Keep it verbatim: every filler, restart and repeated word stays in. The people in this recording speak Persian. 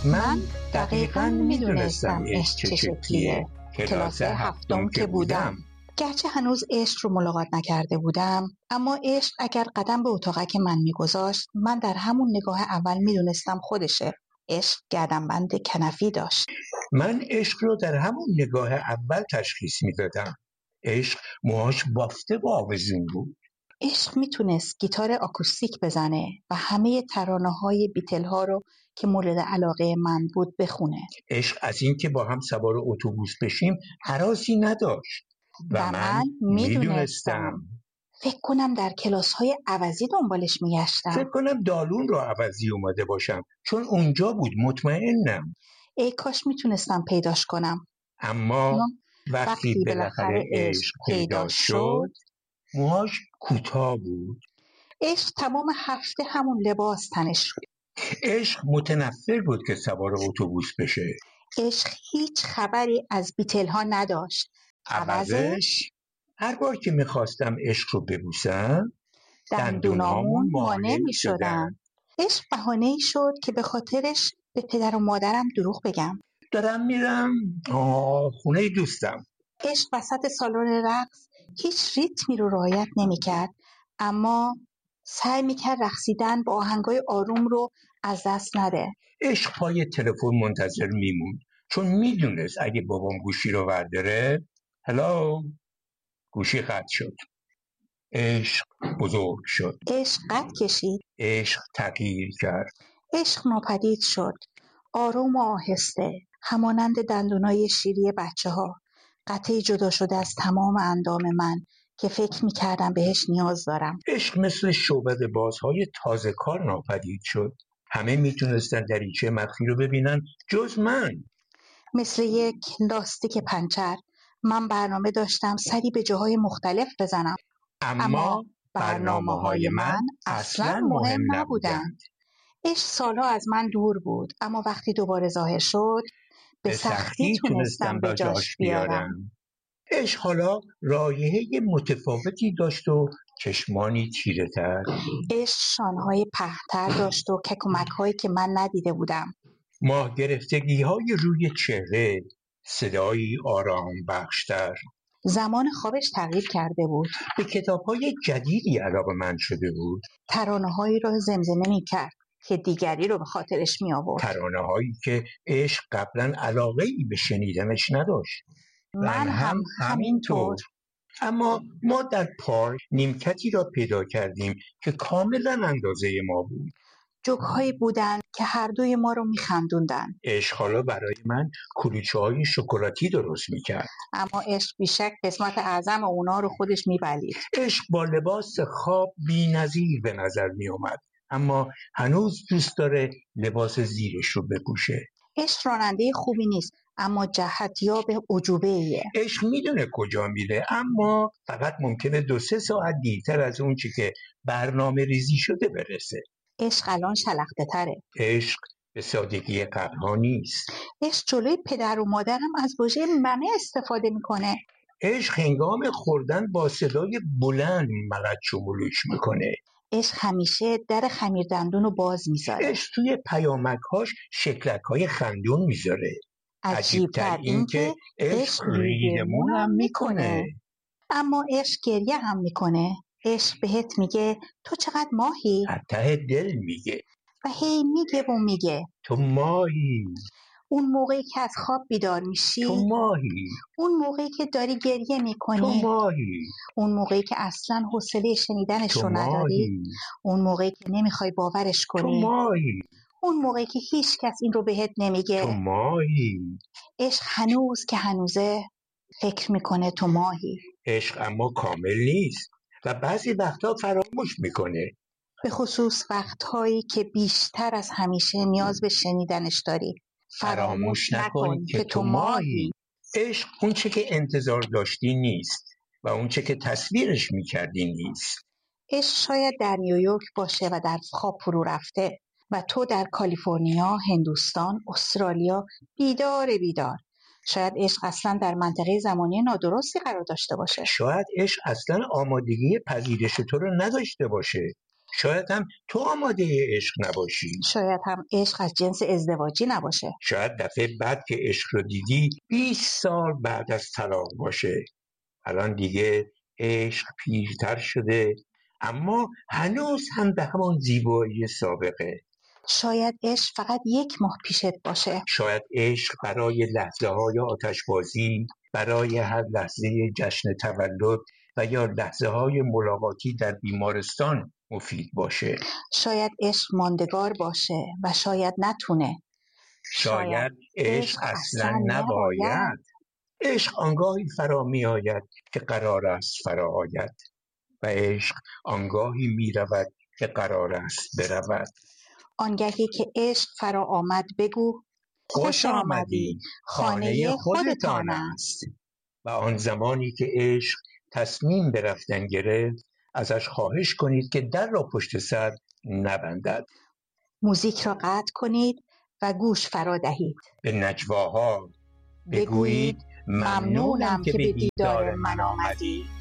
من دقیقاً میدونستم عشق چه شکلیه. کلاس هفتم که بودم. گرچه هنوز عشق رو ملاقات نکرده بودم، اما عشق اگر قدم به اتاقک من میگذاشت، من در همون نگاه اول میدونستم خودشه. عشق گردنبند کنفی داشت. من عشق رو در همون نگاه اول تشخیص میدادم. عشق موهاش بافته و آویزون بود. عشق میتونست گیتار آکوستیک بزنه و همه ترانه‌های بیتل ها رو که مورد علاقه من بود بخونه. عشق از این که با هم سوار اتوبوس بشیم هراسی نداشت و, و من, من میدونستم. میدونستم فکر کنم در کلاس های عوضی دنبالش میگشتم. فکر کنم دالون رو عوضی اومده باشم، چون اونجا بود. مطمئنم. ای کاش میتونستم پیداش کنم. اما وقتی, وقتی بالاخره عشق پیدا شد، موهاش کوتاه بود. عشق تمام هفته همون لباس تنش شد. عشق متنفر بود که سوار اتوبوس بشه. عشق هیچ خبری از بیتل ها نداشت. عوضش هر بار که میخواستم عشق رو ببوسم، دندونامون مانع میشدن. عشق بهانه‌ای شد که به خاطرش به پدر و مادرم دروغ بگم. دارم میرم آه خونه دوستم. عشق وسط سالن رقص هیچ ریتمی رو رعایت نمی‌کرد، اما سعی می‌کرد رقصیدن با آهنگای آروم رو از دست نده. عشق پای تلفن منتظر میموند، چون میدونست اگه بابام گوشی رو ورداره، هلو، گوشی قطع شد. عشق بزرگ شد. عشق قد کشید. عشق تغییر کرد. عشق ناپدید شد. آروم و آهسته، همانند دندونای شیری بچه ها، قطعی جدا شده از تمام اندام من که فکر می‌کردم بهش نیاز دارم. عشق مثل شعبده بازهای تازه کار ناپدید شد. همه میتونستن دریچه مخفی رو ببینن جز من. مثل یک لاستیک پنچر، من برنامه داشتم سری به جاهای مختلف بزنم، اما, اما برنامه های من اصلا مهم نبودند. عشق سالها از من دور بود، اما وقتی دوباره ظاهر شد به سختی تونستم به جاش بیارم. عشق حالا رایحه متفاوتی داشت و چشمانی تیره تر. عشق شانهای پهن‌تر داشت و ککومک‌هایی که من ندیده بودم. ماه گرفتگی های روی چهره، صدایی آرام بخشتر. زمان خوابش تغییر کرده بود. به کتاب‌های جدیدی علاقه‌مند شده بود. ترانه‌هایی را زمزمه می‌کرد که دیگری رو به خاطرش می‌آورد. ترانه‌هایی که عشق قبلا علاقه‌ای به شنیدنش نداشت. من هم همینطور. اما ما در پارک نیمکتی را پیدا کردیم که کاملا اندازه ما بود. جوک‌هایی بودند که هر دوی ما رو می‌خندوندن. عشق حالا برای من کلوچه‌های شکلاتی درست می‌کرد. اما عشق بیشک قسمت اعظم اونا رو خودش می‌بلید. عشق با لباس خواب بی‌نظیر به نظر می‌آمد، اما هنوز دوست داره لباس زیرش رو بپوشه. عشق راننده خوبی نیست، اما جهتیاب عجوبه‌ایه. عشق میدونه کجا میره، اما فقط ممکنه دو سه ساعت دیرتر از اون چی که برنامه ریزی شده برسه. عشق الان شلخته تره. عشق به سادگی قبل‌ها نیست. عشق جلوی پدر و مادرم از واژه ممه استفاده میکنه. عشق هنگام خوردن با صدای بلند ملچ و ملوچ میکنه. عشق همیشه در خمیر دندون رو باز میذاره. عشق توی پیامک‌هاش شکلک‌های خندون میذاره. عجیب‌تر این که عشق ریگمون هم میکنه. اما عشق گریه هم میکنه. عشق بهت میگه تو چقدر ماهی. از ته دل میگه و هی میگه و میگه تو ماهی. اون موقعی که از خواب بیدار میشی تو ماهی. اون موقعی که داری گریه میکنی تو ماهی. اون موقعی که اصلا حوصله شنیدنش رو نداری، اون موقعی که نمیخوای باورش کنی، تو ماهی. اون موقعی که هیچ کس این رو بهت نمیگه، تو ماهی. عشق هنوز که هنوزه فکر میکنه تو ماهی. عشق اما کامل نیست و بعضی وقتا فراموش میکنه، به خصوص وقتهایی که بیشتر از همیشه نیاز به شنیدنش داری. فراموش نکن که تو ماهی. عشق اون چه که انتظار داشتی نیست و اون چه که تصویرش میکردی نیست. عشق شاید در نیویورک باشه و در خواب فرو رفته و تو در کالیفرنیا، هندوستان، استرالیا بیدار بیدار. شاید عشق اصلا در منطقه زمانی نادرستی قرار داشته باشه. شاید عشق اصلا آمادگی پذیرش تو رو نداشته باشه. شاید هم تو آماده عشق نباشی. شاید هم عشق از جنس ازدواجی نباشه. شاید دفعه بعد که عشق رو دیدی بیست سال بعد از طلاق باشه. الان دیگه عشق پیرتر شده اما هنوز هم به همون زیبایی سابقه. شاید عشق فقط یک ماه پیشت باشه. شاید عشق برای لحظه های آتشبازی، برای هر لحظه جشن تولد و یا لحظه های ملاقاتی در بیمارستان مفید باشه. شاید عشق ماندگار باشه و شاید نتونه. شاید عشق اصلا نباید. عشق آنگاهی فرا می آید که قرار است فرا آید و عشق آنگاهی می رود که قرار است برود. آنگهی که عشق فرا آمد بگو خوش آمدی، خانه خودتان است. و آن زمانی که عشق تصمیم به رفتن گرفت ازش خواهش کنید که در را پشت سر نبندد. موزیک را قطع کنید و گوش فرا دهید. به نجواها بگویید ممنونم که به دیدار من آمدی.